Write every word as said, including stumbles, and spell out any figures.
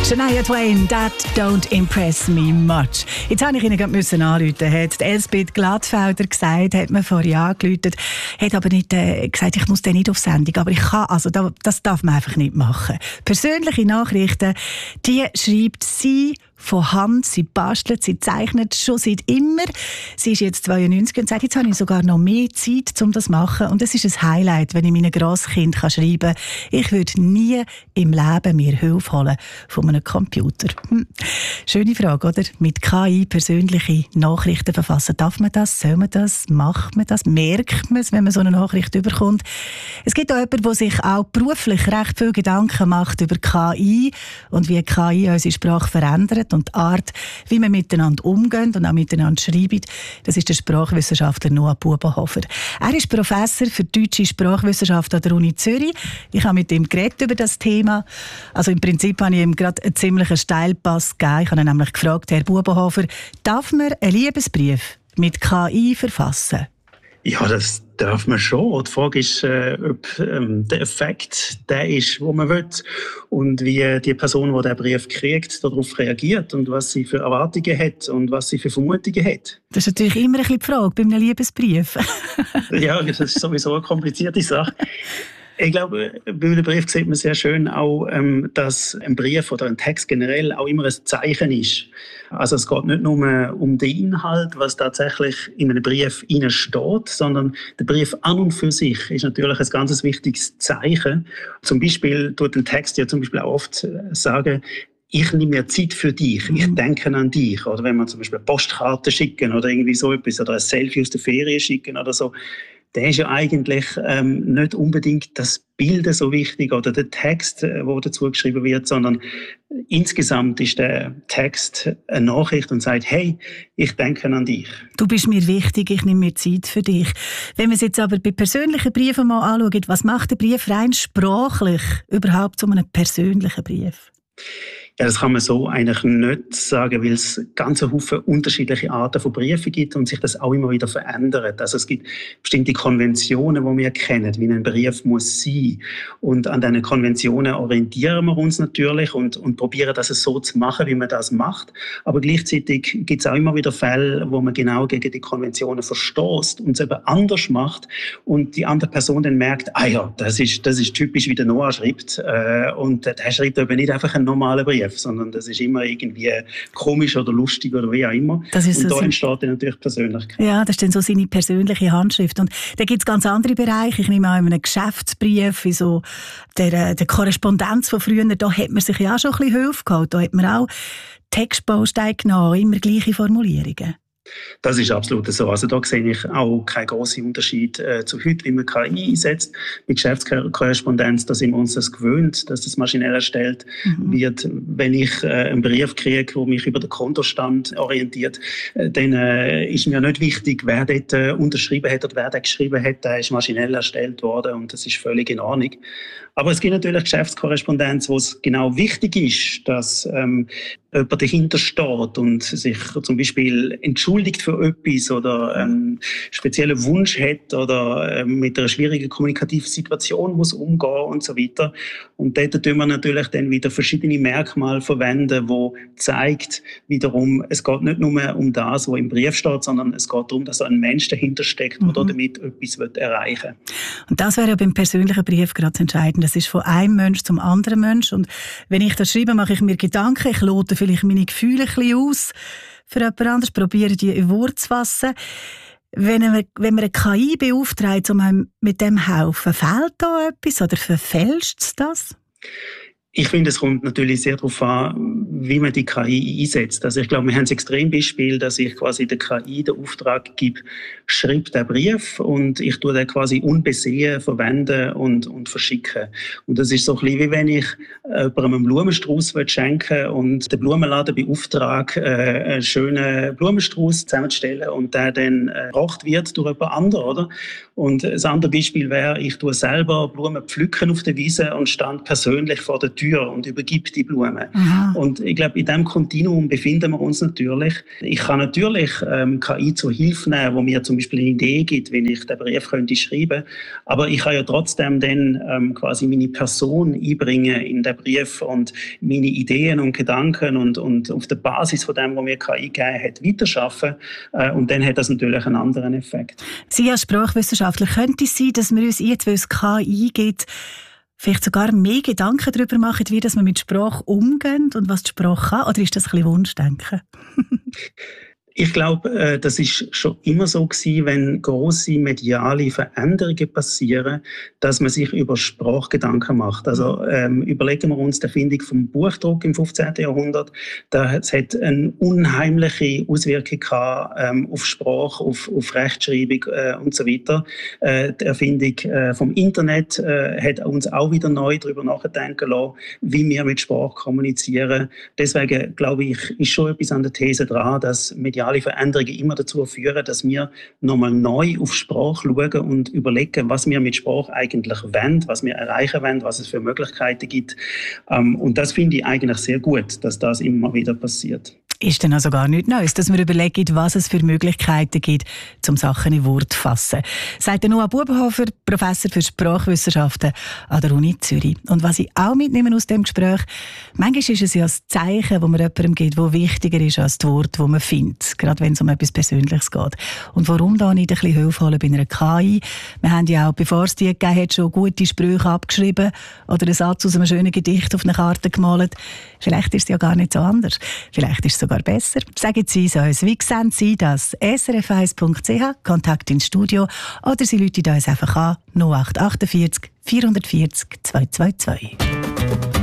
Shania Twain, that don't impress me much. Jetzt musste ich Ihnen gerade anrufen. Hat Elsbeth Gladfelder gesagt, hat mir vorher angerufen, hat aber nicht äh, gesagt, ich muss den nicht auf Sendung. Aber ich kann, also das darf man einfach nicht machen. Persönliche Nachrichten, die schreibt sie von Hand, sie bastelt, sie zeichnet schon seit immer. Sie ist jetzt zweiundneunzig und sagt, jetzt habe ich sogar noch mehr Zeit, um das zu machen. Und es ist ein Highlight, wenn ich meinen Grosskind schreiben kann, ich würde nie im Leben mir Hilfe holen von einem Computer. Hm. Schöne Frage, oder? Mit K I persönliche Nachrichten verfassen. Darf man das? Soll man das? Macht man das? Merkt man es, wenn man so eine Nachricht überkommt? Es gibt auch jemanden, der sich auch beruflich recht viel Gedanken macht über K I und wie K I unsere Sprache verändert und die Art, wie wir miteinander umgehen und auch miteinander schreiben. Das ist der Sprachwissenschaftler Noah Bubenhofer. Er ist Professor für deutsche Sprachwissenschaft an der Uni Zürich. Ich habe mit ihm geredet über das Thema. Also im Prinzip habe ich ihm gerade einen ziemlichen Steilpass gegeben. Ich habe ihn nämlich gefragt, Herr Bubenhofer, darf man einen Liebesbrief mit K I verfassen? Ja, das darf man schon. Die Frage ist, äh, ob ähm, der Effekt der ist, wo man will und wie die Person, die den Brief kriegt, darauf reagiert und was sie für Erwartungen hat und was sie für Vermutungen hat. Das ist natürlich immer ein bisschen die Frage bei einem Liebesbrief. Ja, das ist sowieso eine komplizierte Sache. Ich glaube, bei einem Brief sieht man sehr schön auch, ähm, dass ein Brief oder ein Text generell auch immer ein Zeichen ist. Also es geht nicht nur um den Inhalt, was tatsächlich in einem Brief steht, sondern der Brief an und für sich ist natürlich ein ganz wichtiges Zeichen. Zum Beispiel tut ein Text ja zum Beispiel auch oft sagen, ich nehme mir Zeit für dich, ich denke an dich. Oder wenn man zum Beispiel Postkarten schicken oder irgendwie so etwas oder ein Selfie aus der Ferien schicken oder so, der ist ja eigentlich ähm, nicht unbedingt das Bild so wichtig oder der Text, der dazu geschrieben wird, sondern insgesamt ist der Text eine Nachricht und sagt, hey, ich denke an dich. Du bist mir wichtig, ich nehme mir Zeit für dich. Wenn wir es jetzt aber bei persönlichen Briefen mal anschauen, was macht der Brief rein sprachlich überhaupt zu einem persönlichen Brief? Ja, das kann man so eigentlich nicht sagen, weil es ganz viele unterschiedliche Arten von Briefen gibt und sich das auch immer wieder verändert. Also es gibt bestimmte Konventionen, die wir kennen, wie ein Brief muss sein. Und an diesen Konventionen orientieren wir uns natürlich und, und probieren, das so zu machen, wie man das macht. Aber gleichzeitig gibt es auch immer wieder Fälle, wo man genau gegen die Konventionen verstößt und es eben anders macht und die andere Person dann merkt, ah ja, das ist, das ist typisch, wie der Noah schreibt. Äh, und der schreibt eben nicht einfach einen normalen Brief, sondern das ist immer irgendwie komisch oder lustig oder wie auch immer. Das ist und so da entsteht dann natürlich Persönlichkeit. Ja, das ist dann so seine persönliche Handschrift. Und da gibt es ganz andere Bereiche. Ich nehme an, in einem Geschäftsbrief, wie so der, der Korrespondenz von früher, da hat man sich ja auch schon ein bisschen Hilfe geholt. Da hat man auch Textbausteine genommen, immer gleiche Formulierungen. Das ist absolut so. Also da sehe ich auch keinen grossen Unterschied äh, zu heute, wie man K I einsetzt. Mit Geschäftskorrespondenz, da sind wir uns das gewöhnt, dass das maschinell erstellt mhm. wird. Wenn ich äh, einen Brief kriege, der mich über den Kontostand orientiert, äh, dann äh, ist mir nicht wichtig, wer dort äh, unterschrieben hat oder wer dort geschrieben hat. Der ist maschinell erstellt worden und das ist völlig in Ordnung. Aber es gibt natürlich Geschäftskorrespondenz, wo es genau wichtig ist, dass ähm, jemand dahinter steht und sich zum Beispiel entschuldigt für etwas oder einen speziellen Wunsch hat oder ähm, mit einer schwierigen kommunikativen Situation muss umgehen und so weiter. Und dort tun wir natürlich dann wieder verschiedene Merkmale verwenden, wo zeigt wiederum, es geht nicht nur um das, was im Brief steht, sondern es geht darum, dass ein Mensch dahinter steckt, der mhm. damit etwas erreichen will. Und das wäre ja beim persönlichen Brief gerade entscheidend. Das ist von einem Mensch zum anderen Mensch. Und wenn ich das schreibe, mache ich mir Gedanken, ich lote vielleicht meine Gefühle ein bisschen aus für jemand anderes, probiere die in Worte zu fassen. Wenn man, wenn man eine K I beauftragt, um einem mit dem zu helfen, fehlt da etwas oder verfälscht es das? Ich finde, es kommt natürlich sehr darauf an, wie man die K I einsetzt. Also ich glaube, wir haben das Extrembeispiel, dass ich quasi der K I den Auftrag gebe, schreib den Brief und ich tue den quasi unbesehen verwenden und, und verschicken. Und das ist so ein bisschen, wie wenn ich jemandem einen Blumenstrauß schenken will und den Blumenladen beauftrage, einen schönen Blumenstrauß zusammenzustellen und der dann gebracht wird durch jemand anderen, oder? Und das andere Beispiel wäre, ich tue selber Blumen pflücken auf der Wiese und stand persönlich vor der Tür Tür und übergibt die Blume. Aha. Und ich glaube, in diesem Kontinuum befinden wir uns natürlich. Ich kann natürlich ähm, K I zur Hilfe nehmen, wo mir zum Beispiel eine Idee gibt, wenn ich den Brief könnte schreiben. Aber ich kann ja trotzdem dann ähm, quasi meine Person einbringen in den Brief und meine Ideen und Gedanken und, und auf der Basis von dem, was mir K I gegeben hat, weiterarbeiten. Äh, und dann hat das natürlich einen anderen Effekt. Sie als Sprachwissenschaftler, könnte es sein, dass wir uns jetzt, weil es K I gibt, vielleicht sogar mehr Gedanken darüber machen, wie dass wir mit Sprache umgehen und was die Sprache kann? Oder ist das ein bisschen Wunschdenken? Ich glaube, das ist schon immer so gewesen, wenn große mediale Veränderungen passieren, dass man sich über Sprache Gedanken macht. Also ähm, überlegen wir uns die Erfindung vom Buchdruck im fünfzehnten Jahrhundert. Das hat eine unheimliche Auswirkung gehabt, ähm, auf Sprache, auf, auf Rechtschreibung äh, und so weiter. Äh, die Erfindung äh, vom Internet äh, hat uns auch wieder neu darüber nachdenken lassen, wie wir mit Sprache kommunizieren. Deswegen glaube ich, ist schon etwas an der These dran, dass mediale Veränderungen immer dazu führen, dass wir nochmal neu auf Sprache schauen und überlegen, was wir mit Sprache eigentlich wollen, was wir erreichen wollen, was es für Möglichkeiten gibt. Und das finde ich eigentlich sehr gut, dass das immer wieder passiert. Ist denn also gar nichts Neues, dass man überlegt, was es für Möglichkeiten gibt, um Sachen in Worte zu fassen. Sagt Noah Bubenhofer, Professor für Sprachwissenschaften an der Uni Zürich. Und was ich auch mitnehme aus dem Gespräch, manchmal ist es ja ein Zeichen, das man jemandem gibt, das wichtiger ist als das Wort, das man findet, gerade wenn es um etwas Persönliches geht. Und warum da nicht ein bisschen Hilfe holen bei einer K I? Wir haben ja auch, bevor es die gegeben hat, schon gute Sprüche abgeschrieben oder einen Satz aus einem schönen Gedicht auf eine Karte gemalt. Vielleicht ist es ja gar nicht so anders. Vielleicht ist es sogar besser. Sagen Sie es uns. Wie sehen Sie das? S R F eins Punkt C H, Kontakt ins Studio, oder Sie rufen uns einfach an null acht acht vier, vier vier null zwei zwei zwei.